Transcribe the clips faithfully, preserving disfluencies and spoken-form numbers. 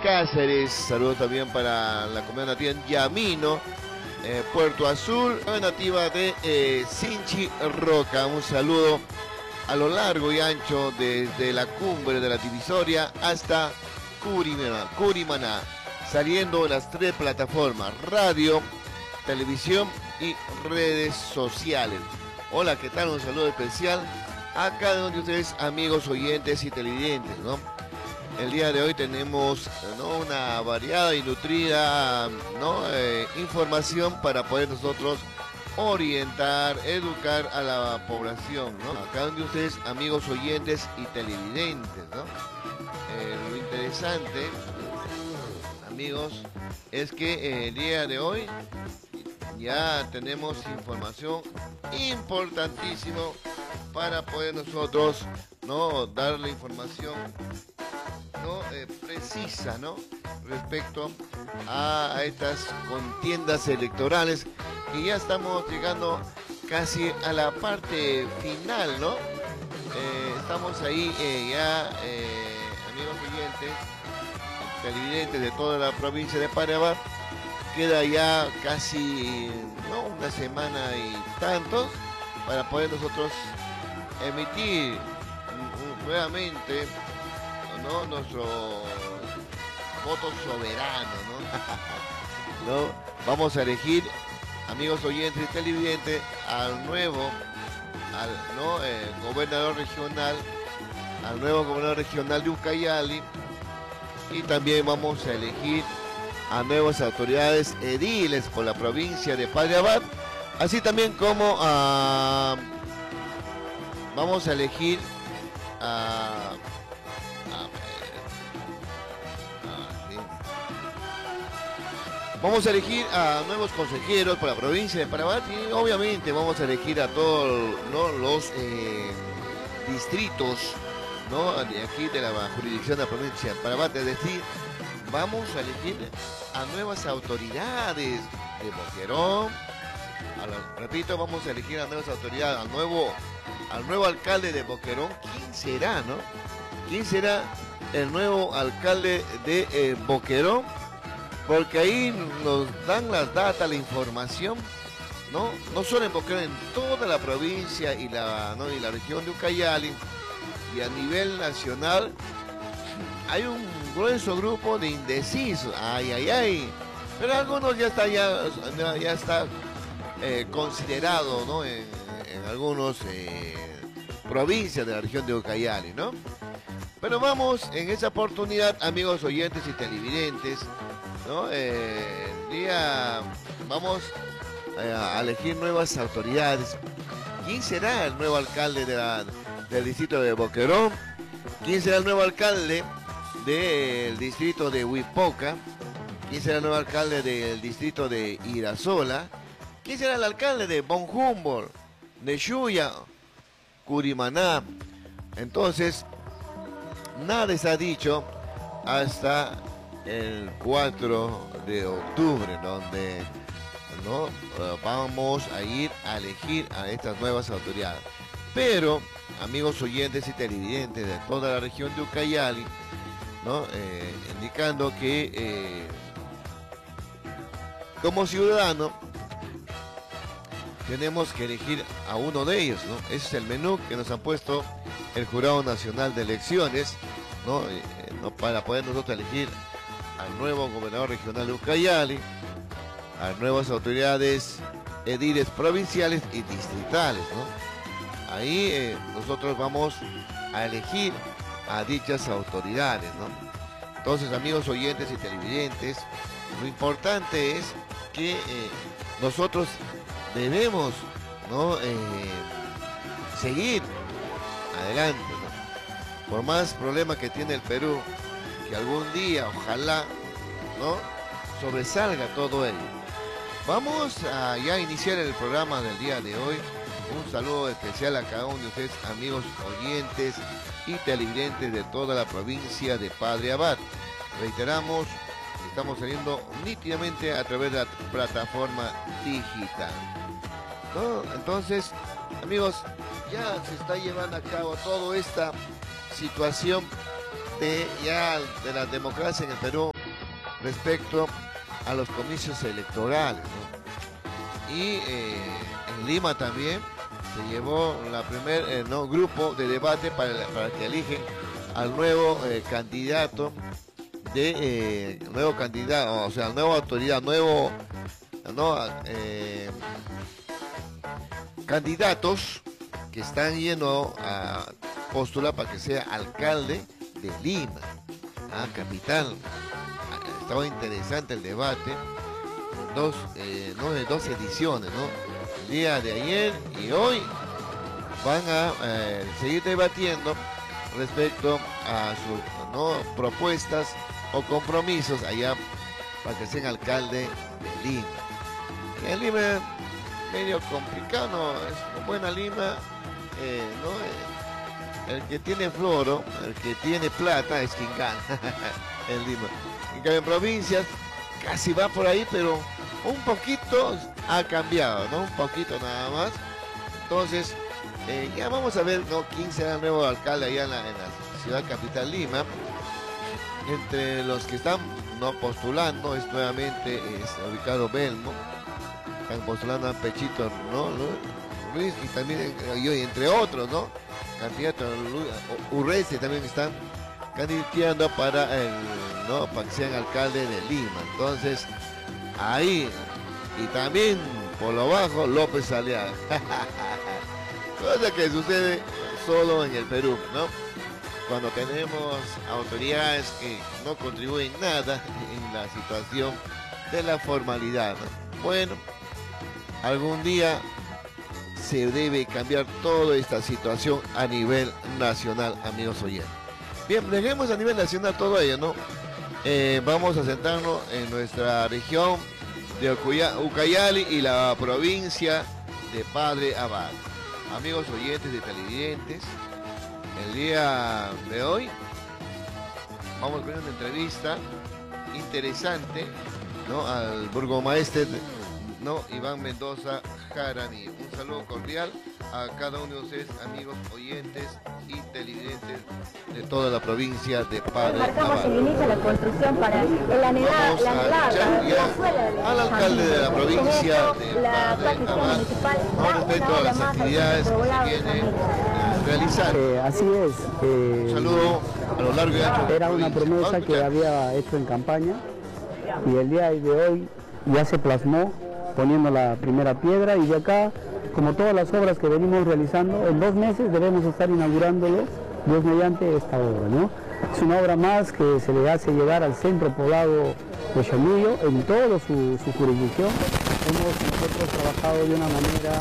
Cáceres, saludos también para la comunidad nativa en Yamino, eh, Puerto Azul, la nativa de eh, Sinchi Roca. Un saludo a lo largo y ancho desde la cumbre de la divisoria hasta Curimaná, Curimaná, saliendo en las tres plataformas, radio, televisión y redes sociales. Hola, ¿qué tal? Un saludo especial a cada uno de ustedes, amigos oyentes y televidentes, ¿no? El día de hoy tenemos, ¿no?, una variada y nutrida, ¿no?, eh, información para poder nosotros orientar, educar a la población, ¿no? A cada uno de ustedes, amigos oyentes y televidentes, ¿no? Eh, lo interesante, amigos, es que eh, el día de hoy ya tenemos información importantísima para poder nosotros, ¿no?, darle información, ¿no?, eh, precisa, ¿no?, respecto a, a estas contiendas electorales, y ya estamos llegando casi a la parte final, ¿no? Eh, estamos ahí eh, ya, eh, amigos oyentes, televidentes de toda la provincia de Paraguay. Queda ya casi, ¿no?, una semana y tantos para poder nosotros emitir nuevamente, ¿no?, nuestro voto soberano, ¿no? ¿No? Vamos a elegir, amigos oyentes y televidentes, al nuevo, al ¿no? eh, gobernador regional, al nuevo gobernador regional de Ucayali, y también vamos a elegir a nuevas autoridades ediles por la provincia de Padre Abad, así también como a, vamos a elegir a, a Vamos a elegir a nuevos consejeros para la provincia de Parabat, y obviamente vamos a elegir a todos, ¿no?, los eh, distritos, ¿no?, de aquí de la jurisdicción de la provincia de Parabat. Es decir, vamos a elegir a nuevas autoridades de Boquerón. A la, repito, vamos a elegir a nuevas autoridades, al nuevo, al nuevo alcalde de Boquerón. ¿Quién será, no? ¿Quién será el nuevo alcalde de eh, Boquerón? Porque ahí nos dan las datas, la información, ¿no? No solo en Boquerón, en toda la provincia y la, ¿no?, y la región de Ucayali, y a nivel nacional hay un grueso grupo de indecisos. Ay, ay, ay. Pero algunos ya está, ya, ya está eh, considerado, ¿no?, en, en algunos eh, provincias de la región de Ucayali, ¿no? Pero vamos, en esa oportunidad, amigos oyentes y televidentes, ¿no?, eh, día, vamos eh, a elegir nuevas autoridades. ¿Quién será el nuevo alcalde de la, del distrito de Boquerón? ¿Quién será el nuevo alcalde del distrito de Huipoca? ¿Quién será el nuevo alcalde del distrito de Irasola? ¿Quién será el alcalde de Bon Humboldt, de Xuya, Curimaná? Entonces, nada está dicho hasta el cuatro de octubre, donde, ¿no?, vamos a ir a elegir a estas nuevas autoridades. Pero, amigos oyentes y televidentes de toda la región de Ucayali, ¿no?, eh, indicando que eh, como ciudadano tenemos que elegir a uno de ellos, ¿no? Ese es el menú que nos ha puesto el Jurado Nacional de Elecciones, ¿no?, eh, ¿no?, para poder nosotros elegir al nuevo gobernador regional de Ucayali, a nuevas autoridades ediles provinciales y distritales, ¿no? Ahí eh, nosotros vamos a elegir a dichas autoridades, ¿no? Entonces, amigos oyentes y televidentes, lo importante es que eh, nosotros debemos, ¿no?, eh, seguir adelante, ¿no? Por más problemas que tiene el Perú, que algún día, ojalá, ¿no?, sobresalga todo ello. Vamos a ya iniciar el programa del día de hoy. Un saludo especial a cada uno de ustedes, amigos oyentes y televidentes de toda la provincia de Padre Abad. Reiteramos, estamos saliendo nítidamente a través de la plataforma digital, ¿no? Entonces, amigos, ya se está llevando a cabo toda esta situación de ya de la democracia en el Perú, respecto a los comicios electorales, ¿no? Y eh, en Lima también se llevó la primer eh, ¿no? grupo de debate para, para que eligen al nuevo eh, candidato de eh, nuevo candidato, o sea, nueva autoridad, nuevo no, eh, candidatos que están yendo a postular para que sea alcalde de Lima, ah, capital. Estaba interesante el debate, dos, eh, no, de dos ediciones, ¿no? El día de ayer y hoy van a eh, seguir debatiendo respecto a sus ¿no? propuestas o compromisos allá para que sean alcalde de Lima. En Lima medio complicado, ¿no? Es buena Lima, eh, ¿no? El que tiene floro, el que tiene plata es quien gana en Lima. En cambio en provincias casi va por ahí, pero un poquito ha cambiado, ¿no? Un poquito nada más. Entonces, eh, ya vamos a ver, ¿no? quién será el nuevo alcalde allá en la, en la ciudad capital Lima. Entre los que están no postulando es nuevamente es Ricardo Belmo, están postulando a Pechito, ¿no? Luis, y también yo, entre otros, ¿no? Candidato Urresti también están candidateando para el, ¿no? para que sean alcalde de Lima. Entonces, ahí, y también por lo bajo, López Aliaga. Cosa que sucede solo en el Perú, ¿no? Cuando tenemos autoridades que no contribuyen nada en la situación de la formalidad, ¿no? Bueno, algún día se debe cambiar toda esta situación a nivel nacional, amigos oyentes. Bien, dejemos a nivel nacional todo ello, ¿no? Eh, vamos a sentarnos en nuestra región de Ucayali y la provincia de Padre Abad. Amigos oyentes de televidentes, el día de hoy vamos a ver una entrevista interesante, ¿no? al burgomaestre, ¿no? Iván Mendoza Jaramillo. Un saludo cordial a cada uno de ustedes, amigos oyentes y televidentes de toda la provincia de Padre Marcamos Abad. el inicio de la construcción para el anhelado, la anhelada al alcalde de la provincia de Padre Abad con respecto a las actividades que se vienen a realizar. Eh, así es. Eh, Un saludo a lo largo y ancho de la Era una provincia. promesa que había hecho en campaña y el día de hoy ya se plasmó poniendo la primera piedra, y de acá, como todas las obras que venimos realizando, en dos meses debemos estar inaugurándolo, Dios mediante, esta obra, ¿no? Es una obra más que se le hace llegar al centro poblado de Chamillo en toda su, su jurisdicción. Hemos nosotros trabajado de una manera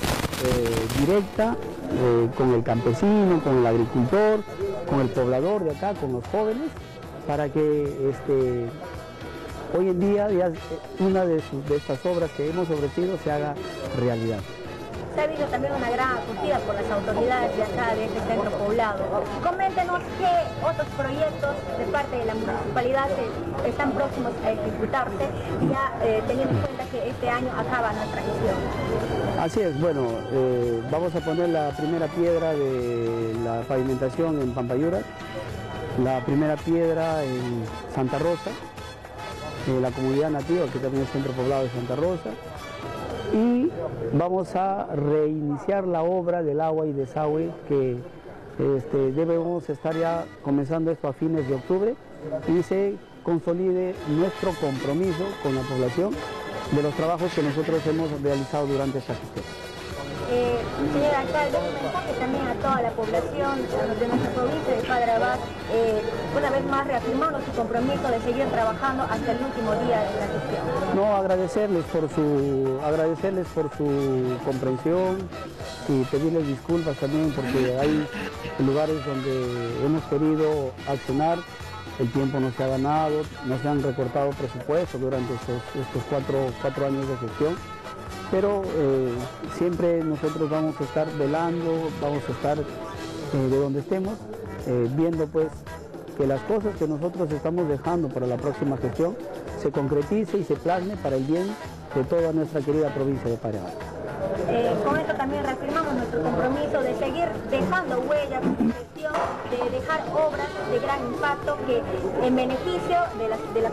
eh, directa eh, con el campesino, con el agricultor, con el poblador de acá, con los jóvenes, para que este, hoy en día ya una de, sus, de estas obras que hemos ofrecido se haga realidad. Se ha habido también una gran acogida por las autoridades de acá, de este centro poblado. Coméntenos qué otros proyectos de parte de la municipalidad se, están próximos a ejecutarse, ya eh, teniendo en cuenta que este año acaba nuestra gestión. Así es, bueno, eh, vamos a poner la primera piedra de la pavimentación en Pampayuras, la primera piedra en Santa Rosa, en la comunidad nativa, que también es centro poblado de Santa Rosa, y vamos a reiniciar la obra del agua y desagüe que este, debemos estar ya comenzando esto a fines de octubre y se consolide nuestro compromiso con la población de los trabajos que nosotros hemos realizado durante esta gestión. Eh, señor alcalde, un mensaje también a toda la población de nuestra provincia de Padre Abad, eh, una vez más reafirmando su compromiso de seguir trabajando hasta el último día de la gestión. No, agradecerles por su, agradecerles por su comprensión y pedirles disculpas también porque hay lugares donde hemos querido accionar, el tiempo no se ha ganado, no se han recortado presupuestos durante estos, estos cuatro, cuatro años de gestión. Pero eh, siempre nosotros vamos a estar velando, vamos a estar eh, de donde estemos, eh, viendo pues que las cosas que nosotros estamos dejando para la próxima gestión se concretice y se plasme para el bien de toda nuestra querida provincia de Padre Abad. Eh, con esto también reafirmamos nuestro compromiso de seguir dejando huellas en gestión, de dejar obras de gran impacto que en beneficio de la, de la